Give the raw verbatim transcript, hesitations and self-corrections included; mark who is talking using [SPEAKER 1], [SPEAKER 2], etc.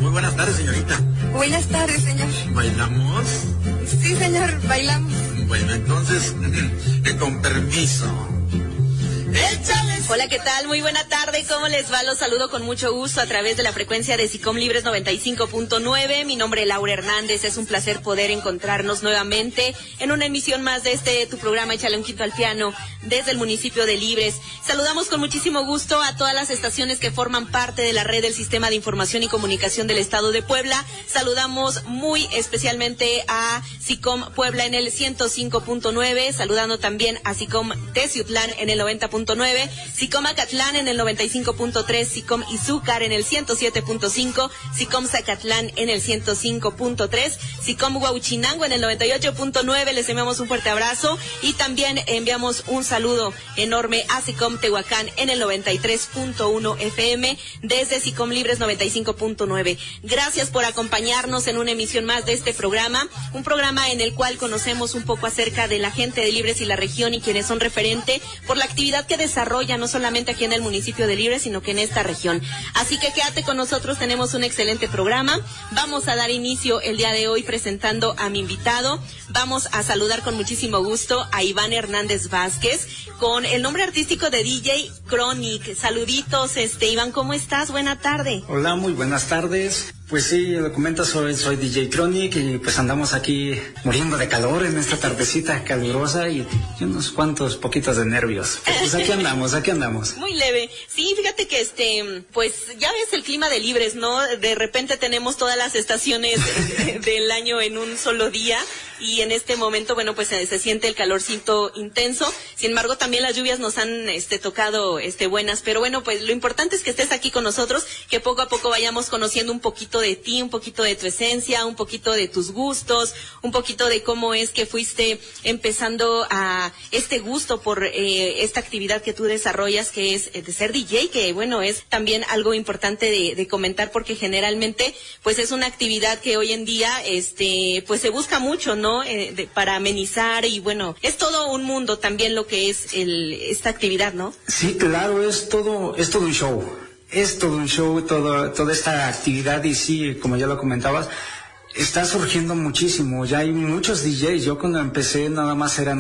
[SPEAKER 1] Muy buenas tardes, señorita.
[SPEAKER 2] Buenas tardes, señor.
[SPEAKER 1] ¿Bailamos?
[SPEAKER 2] Sí, señor, bailamos.
[SPEAKER 1] Bueno, entonces, eh, con permiso. ¡Échale!
[SPEAKER 3] Hola, ¿qué tal? Muy buena tarde. ¿Cómo les va? Los saludo con mucho gusto a través de la frecuencia de SICOM Libres noventa y cinco punto nueve. Mi nombre es Laura Hernández. Es un placer poder encontrarnos nuevamente en una emisión más de este tu programa Échale un Quito al Piano desde el municipio de Libres. Saludamos con muchísimo gusto a todas las estaciones que forman parte de la red del Sistema de Información y Comunicación del Estado de Puebla. Saludamos muy especialmente a SICOM Puebla en el ciento cinco punto nueve, saludando también a SICOM Teciutlán en el noventa punto nueve, SICOM Acatlán en el noventa y cinco punto tres, SICOM Izúcar en el ciento siete punto cinco, SICOM Zacatlán en el ciento cinco punto tres, SICOM Huauchinango en el noventa y ocho punto nueve. Les enviamos un fuerte abrazo y también enviamos un saludo enorme a SICOM Tehuacán en el noventa y tres punto uno F M desde SICOM Libres noventa y cinco punto nueve. Gracias por acompañarnos en una emisión más de este programa, un programa en el cual conocemos un poco acerca de la gente de Libres y la región y quienes son referente por la actividad que desarrolla no solamente aquí en el municipio de Libres, sino que en esta región. Así que quédate con nosotros, tenemos un excelente programa. Vamos a dar inicio el día de hoy presentando a mi invitado. Vamos a saludar con muchísimo gusto a Iván Hernández Vázquez, con el nombre artístico de D J Chronic. Saluditos, este Iván, ¿cómo estás? Buena tarde.
[SPEAKER 4] Hola, muy buenas tardes. Pues sí, lo comentas, soy, soy D J Chronic y pues andamos aquí muriendo de calor en esta tardecita calurosa y, y unos cuantos poquitos de nervios. Pues aquí andamos, aquí andamos.
[SPEAKER 3] Muy leve. Sí, fíjate que este, pues ya ves el clima de Libres, ¿no? De repente tenemos todas las estaciones del año en un solo día y en este momento, bueno, pues se, se siente el calorcito intenso. Sin embargo, también las lluvias nos han este tocado este buenas, pero bueno, pues lo importante es que estés aquí con nosotros, que poco a poco vayamos conociendo un poquito de ti, un poquito de tu esencia, un poquito de tus gustos, un poquito de cómo es que fuiste empezando a este gusto por eh, esta actividad que tú desarrollas, que es eh, de ser D J, que bueno, es también algo importante de, de comentar porque generalmente pues es una actividad que hoy en día este pues se busca mucho, ¿no? Eh, de, para amenizar y bueno, es todo un mundo también lo que es el esta actividad, ¿no?
[SPEAKER 4] Sí, claro, es todo, es todo un show. Es todo un show, todo, toda esta actividad y sí, como ya lo comentabas, está surgiendo muchísimo. Ya hay muchos D Js. Yo cuando empecé nada más eran